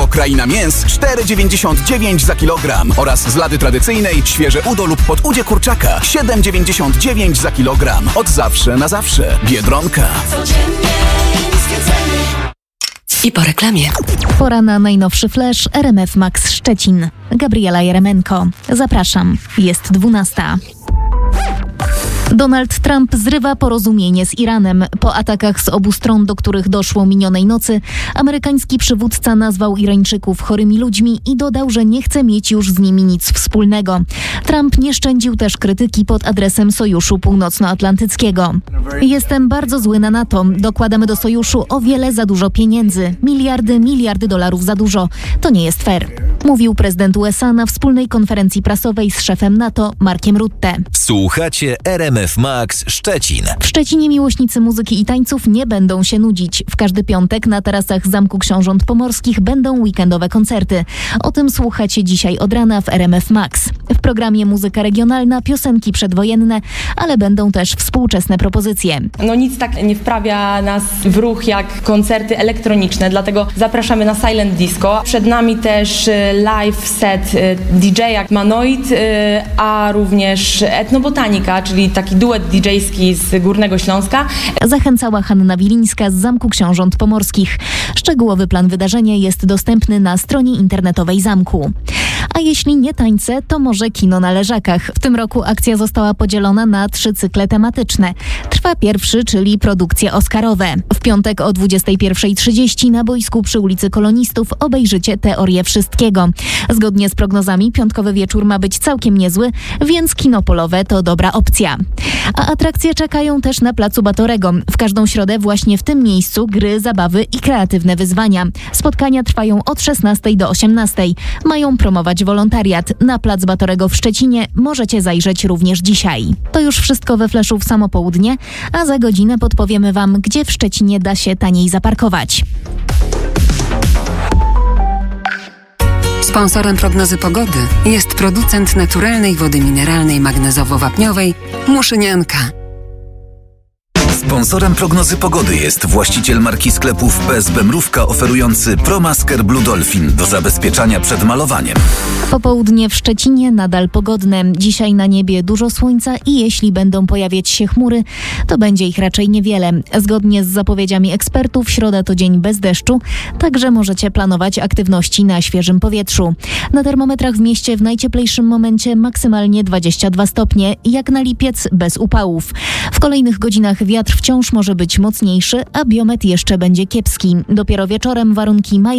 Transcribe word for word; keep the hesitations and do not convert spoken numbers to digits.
Kraina Mięs cztery dziewięćdziesiąt dziewięć za kilogram oraz z lady tradycyjnej świeże udo lub podudzie kurczaka siedem dziewięćdziesiąt dziewięć za kilogram. Od zawsze na zawsze. Biedronka. Codziennie zwiedzamy. I po reklamie. Pora na najnowszy flash R M F Max Szczecin. Gabriela Jeremenko. Zapraszam. Jest dwunasta. Donald Trump zrywa porozumienie z Iranem. Po atakach z obu stron, do których doszło minionej nocy, amerykański przywódca nazwał Irańczyków chorymi ludźmi i dodał, że nie chce mieć już z nimi nic wspólnego. Trump nie szczędził też krytyki pod adresem Sojuszu Północnoatlantyckiego. Jestem bardzo zły na NATO. Dokładamy do sojuszu o wiele za dużo pieniędzy. Miliardy, miliardy dolarów za dużo. To nie jest fair. Mówił prezydent U S A na wspólnej konferencji prasowej z szefem NATO Markiem Rutte. Słuchacie R M F Max Szczecin. W Szczecinie miłośnicy muzyki i tańców nie będą się nudzić. W każdy piątek na tarasach Zamku Książąt Pomorskich będą weekendowe koncerty. O tym słuchacie dzisiaj od rana w R M F Max. W programie muzyka regionalna, piosenki przedwojenne, ale będą też współczesne propozycje. No nic tak nie wprawia nas w ruch jak koncerty elektroniczne, dlatego zapraszamy na Silent Disco. Przed nami też live set D J Manoid, a również Etnobotanika, czyli taki duet didżejski z Górnego Śląska. Zachęcała Hanna Wilińska z Zamku Książąt Pomorskich. Szczegółowy plan wydarzenia jest dostępny na stronie internetowej zamku. A jeśli nie tańce, to może kino na leżakach. W tym roku akcja została podzielona na trzy cykle tematyczne. Trwa pierwszy, czyli produkcje oscarowe. W piątek o dwudziestej pierwszej trzydzieści na boisku przy ulicy Kolonistów obejrzycie Teorię Wszystkiego. Zgodnie z prognozami piątkowy wieczór ma być całkiem niezły, więc kino polowe to dobra opcja. A atrakcje czekają też na placu Batorego. W każdą środę właśnie w tym miejscu gry, zabawy i kreatywne wyzwania. Spotkania trwają od szesnastej do osiemnastej. Mają promować wolontariat. Na plac Batorego w Szczecinie możecie zajrzeć również dzisiaj. To już wszystko we Flashu w samo południe, a za godzinę podpowiemy Wam, gdzie w Szczecinie da się taniej zaparkować. Sponsorem prognozy pogody jest producent naturalnej wody mineralnej magnezowo-wapniowej Muszynianka. Sponsorem prognozy pogody jest właściciel marki sklepów P S B Mrówka oferujący ProMasker Blue Dolphin do zabezpieczania przed malowaniem. Popołudnie w Szczecinie nadal pogodne. Dzisiaj na niebie dużo słońca i jeśli będą pojawiać się chmury, to będzie ich raczej niewiele. Zgodnie z zapowiedziami ekspertów środa to dzień bez deszczu, także możecie planować aktywności na świeżym powietrzu. Na termometrach w mieście w najcieplejszym momencie maksymalnie dwadzieścia dwa stopnie, jak na lipiec bez upałów. W kolejnych godzinach wiatr wciąż może być mocniejszy, a biometr jeszcze będzie kiepski. Dopiero wieczorem warunki mają